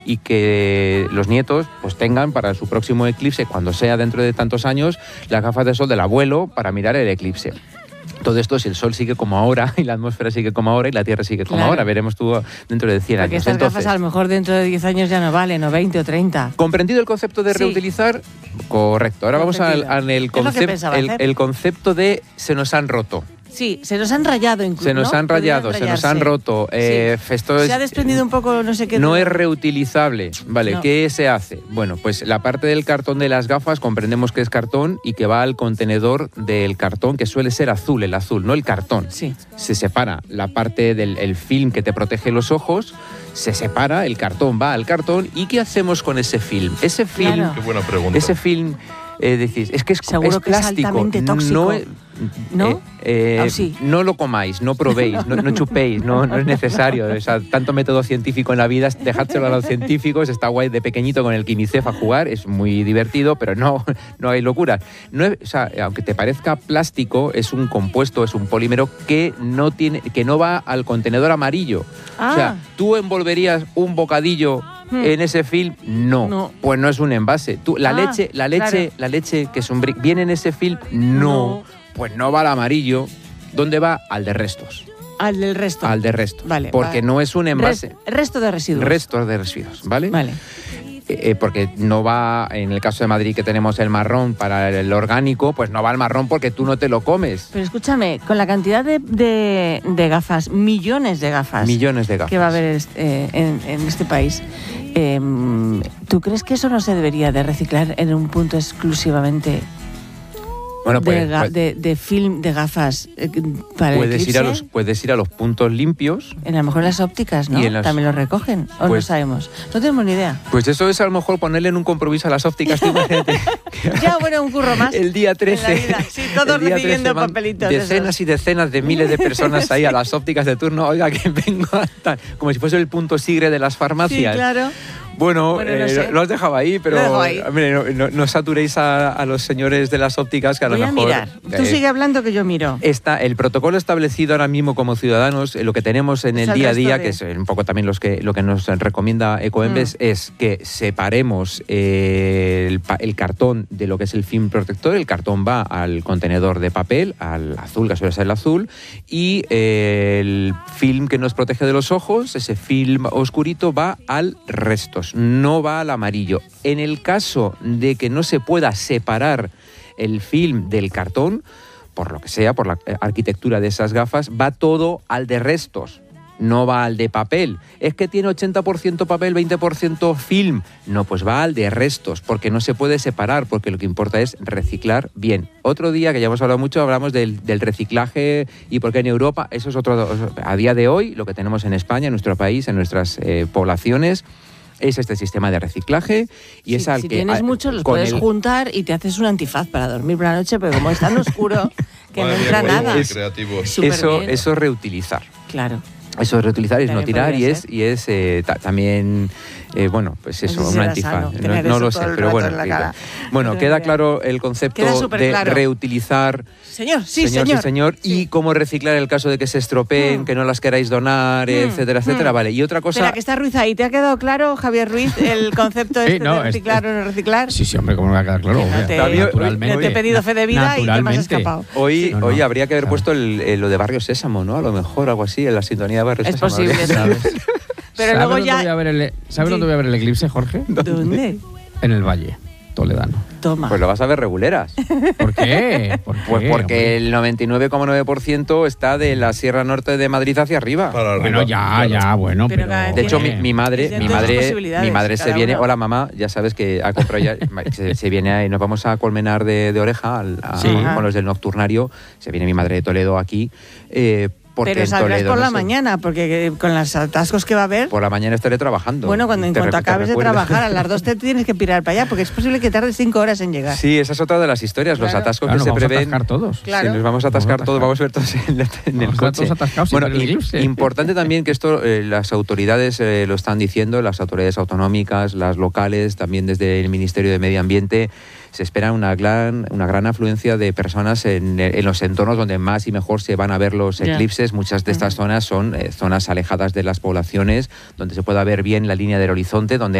y que los nietos pues tengan para su próximo eclipse, cuando sea dentro de tantos años, las gafas de sol del abuelo para mirar el eclipse. Todo esto si el Sol sigue como ahora y la atmósfera sigue como ahora y la Tierra sigue como ahora. Veremos tú dentro de 100 años. Porque estas gafas a lo mejor dentro de 10 años ya no valen, o 20 o 30. ¿Comprendido el concepto de reutilizar? Correcto. Ahora vamos al concepto de se nos han roto. Sí, se nos han rayado incluso. Se nos han rayado, se nos han roto. Esto se ha desprendido un poco, no sé qué. No es reutilizable. Vale, no. ¿Qué se hace? Bueno, pues la parte del cartón de las gafas comprendemos que es cartón y que va al contenedor del cartón, que suele ser azul, el azul, no el cartón. Sí. Se separa la parte del film que te protege los ojos, se separa, el cartón va al cartón. ¿Y qué hacemos con ese film? Ese film, claro. Qué buena pregunta. Ese film, decís, es que es plástico. Es altamente tóxico. ¿No? Sí. No lo comáis, no probéis, no chupéis, no es necesario. O sea, tanto método científico en la vida, dejádselo a los científicos. Está guay de pequeñito con el Quimicef a jugar, es muy divertido, pero no hay locuras. O sea, aunque te parezca plástico, es un compuesto, es un polímero que no va al contenedor amarillo. O sea, ¿tú envolverías un bocadillo en ese film? No. Pues no es un envase. La leche que viene en ese film, no. Pues no va al amarillo. ¿Dónde va? Al de restos. Al del resto. Al de resto. Vale. Porque no es un envase. Resto de residuos. Restos de residuos, ¿vale? Vale. Porque no va, en el caso de Madrid que tenemos el marrón para el orgánico, pues no va al marrón porque tú no te lo comes. Pero escúchame, con la cantidad de gafas, millones de gafas que va a haber en este país, ¿tú crees que eso no se debería de reciclar en un punto exclusivamente de film de gafas para el eclipse? Puedes ir a los puntos limpios. A lo mejor en las ópticas, ¿no? También lo recogen, o no sabemos. No tenemos ni idea. Pues eso es a lo mejor ponerle en un compromiso a las ópticas. Ya, bueno, un curro más. El día 13. Sí, todos recibiendo papelitos. Decenas y decenas de miles de personas ahí a las ópticas de turno. Oiga, que vengo como si fuese el punto sigre de las farmacias. Sí, claro. Bueno, no sé. Lo has dejado ahí, pero hombre, no saturéis a los señores de las ópticas, que a lo mejor... Voy a mirar. Tú sigue hablando que yo miro. El protocolo establecido ahora mismo como ciudadanos, lo que tenemos en el día a día, que es un poco también lo que nos recomienda Ecoembes, es que separemos el cartón de lo que es el film protector. El cartón va al contenedor de papel, al azul, que suele ser el azul, y el film que nos protege de los ojos, ese film oscurito, va al resto. No va al amarillo. En el caso de que no se pueda separar el film del cartón, por lo que sea, por la arquitectura de esas gafas, va todo al de restos. No va al de papel. Es que tiene 80% papel, 20% film. No, pues va al de restos, porque no se puede separar, porque lo que importa es reciclar bien. Otro día, que ya hemos hablado mucho, hablamos del reciclaje y por qué en Europa. Eso es otro. A día de hoy, lo que tenemos en España, en nuestro país, en nuestras poblaciones, es este sistema de reciclaje y es al si que... Si tienes muchos, los puedes juntar y te haces un antifaz para dormir por la noche, pero como es tan oscuro que no entra nada. Eso es reutilizar. Claro. Eso es reutilizar, es no tirar y es también, bueno, pues eso, un antifaz. No lo sé, pero bueno. Bueno, queda claro el concepto de reutilizar. Señor. Y cómo reciclar en el caso de que se estropeen, que no las queráis donar, etcétera, etcétera. Vale, y otra cosa... Espera, que está Ruiz ahí. ¿Te ha quedado claro, Javier Ruiz, el concepto de reciclar o no reciclar? Sí, hombre, ¿cómo me va a quedar claro? Naturalmente. Te he pedido fe de vida y te me has escapado. Hoy habría que haber puesto lo de Barrio Sésamo, ¿no? A lo mejor algo así, en la sintonía de Barrio Sésamo. Es posible, ¿sabes? Pero luego ya... ¿Sabes dónde voy a ver el eclipse, Jorge? ¿Dónde? En el Valle Toledano. Toma. Pues lo vas a ver reguleras. ¿Por qué? Pues porque el 99,9% está de la Sierra Norte de Madrid hacia arriba. Bueno, ya, bueno, pero... De hecho, mi madre se viene... Hola, mamá, ya sabes que ha comprado ya... se viene ahí, nos vamos a Colmenar de Oreja, con los del Nocturnario. Se viene mi madre de Toledo aquí, pero saldrás por la mañana, porque con los atascos que va a haber... Por la mañana estaré trabajando. Bueno, en cuanto acabes de trabajar, a las 2 te tienes que pirar para allá, porque es posible que tardes 5 horas en llegar. Sí, esa es otra de las historias, los atascos que se prevén. Nos vamos a atascar todos. Claro. Sí, nos vamos a atascar todos, vamos a ver todos en el coche. Todos atascados. Bueno, importante también que esto las autoridades lo están diciendo, las autoridades autonómicas, las locales, también desde el Ministerio de Medio Ambiente. Se espera una gran afluencia de personas en los entornos donde más y mejor se van a ver los eclipses. veces muchas de estas zonas son zonas alejadas de las poblaciones, donde se pueda ver bien la línea del horizonte, donde